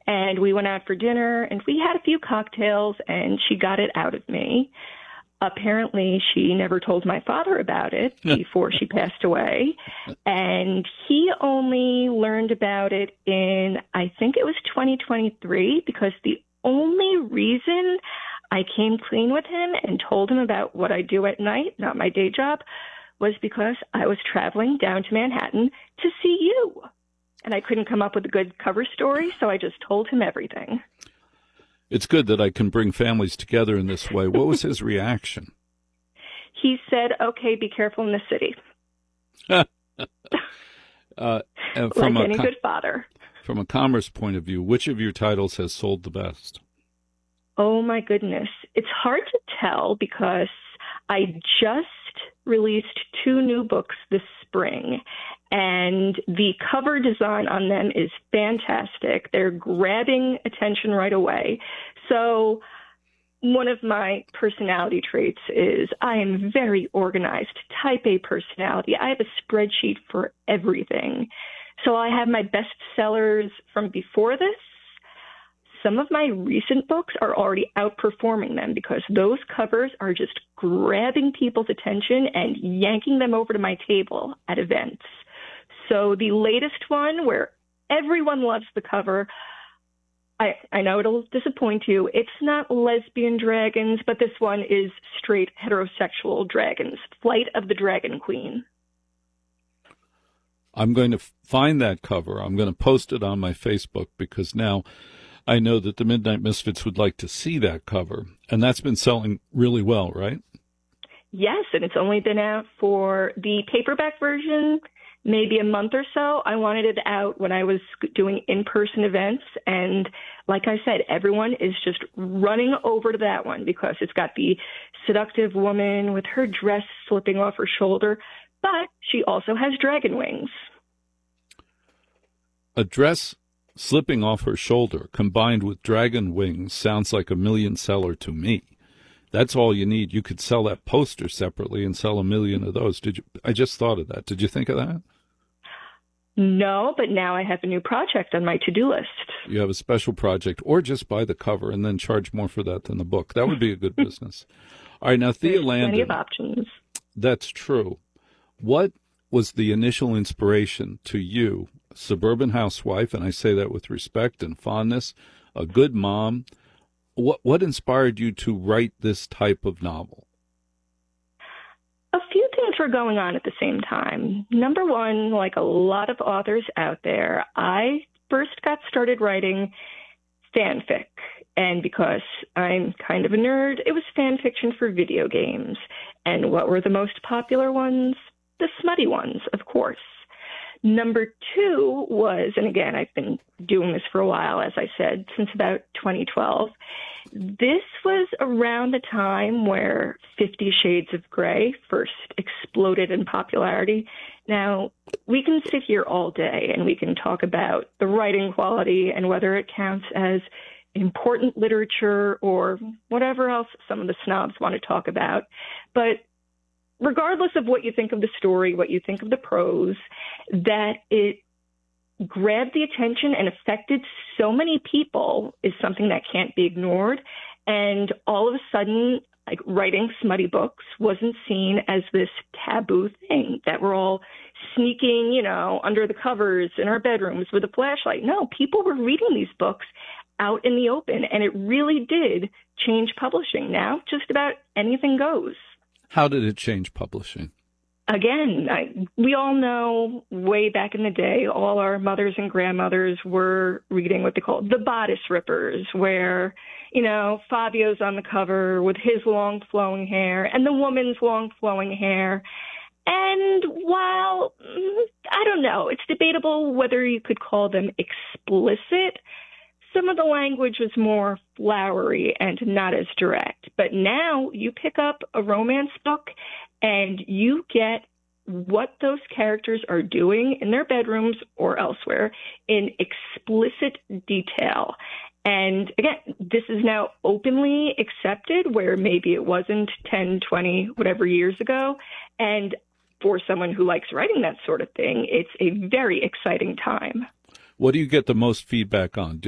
And we went out for dinner, and we had a few cocktails, and she got it out of me. Apparently, she never told my father about it before she passed away. And he only learned about it in, I think it was 2023, because the only reason I came clean with him and told him about what I do at night, not my day job, was because I was traveling down to Manhattan to see you. And I couldn't come up with a good cover story, so I just told him everything. It's good that I can bring families together in this way. What was his reaction? He said, okay, be careful in the city. Like any good father. From a commerce point of view, which of your titles has sold the best? Oh, my goodness. It's hard to tell because I just released 2 new books this spring, and the cover design on them is fantastic. They're grabbing attention right away. So one of my personality traits is I am very organized, type A personality. I have a spreadsheet for everything. So I have my best sellers from before this. Some of my recent books are already outperforming them because those covers are just grabbing people's attention and yanking them over to my table at events. So the latest one, where everyone loves the cover, I know it'll disappoint you. It's not lesbian dragons, but this one is straight heterosexual dragons, Flight of the Dragon Queen. I'm going to find that cover. I'm going to post it on my Facebook because now I know that the Midnight Misfits would like to see that cover. And that's been selling really well, right? Yes, and it's only been out for the paperback version maybe a month or so. I wanted it out when I was doing in-person events. And like I said, everyone is just running over to that one because it's got the seductive woman with her dress slipping off her shoulder, but she also has dragon wings. A dress slipping off her shoulder combined with dragon wings sounds like a million seller to me. That's all you need. You could sell that poster separately and sell 1 million of those. Did you? I just thought of that. Did you think of that? No, but now I have a new project on my to-do list. You have a special project, or just buy the cover and then charge more for that than the book. That would be a good business. All right, now Thea Landon. Plenty of options. That's true. What was the initial inspiration to you, suburban housewife, and I say that with respect and fondness, a good mom? What inspired you to write this type of novel? A few things were going on at the same time. Number one, like a lot of authors out there, I first got started writing fanfic. And because I'm kind of a nerd, it was fan fiction for video games. And what were the most popular ones? The smutty ones, of course. Number two was, and again, I've been doing this for a while, as I said, since about 2012. This was around the time where 50 Shades of Grey first exploded in popularity. Now, we can sit here all day and we can talk about the writing quality and whether it counts as important literature or whatever else some of the snobs want to talk about. But regardless of what you think of the story, what you think of the prose, that it grabbed the attention and affected so many people is something that can't be ignored. And all of a sudden, like, writing smutty books wasn't seen as this taboo thing that we're all sneaking, under the covers in our bedrooms with a flashlight. No, people were reading these books out in the open, and it really did change publishing. Now, just about anything goes. How did it change publishing? Again, we all know way back in the day, all our mothers and grandmothers were reading what they call the bodice rippers, where, Fabio's on the cover with his long flowing hair and the woman's long flowing hair. And while, I don't know, it's debatable whether you could call them explicit, some of the language was more flowery and not as direct. But now you pick up a romance book and you get what those characters are doing in their bedrooms or elsewhere in explicit detail. And again, this is now openly accepted where maybe it wasn't 10, 20, whatever years ago. And for someone who likes writing that sort of thing, it's a very exciting time. What do you get the most feedback on?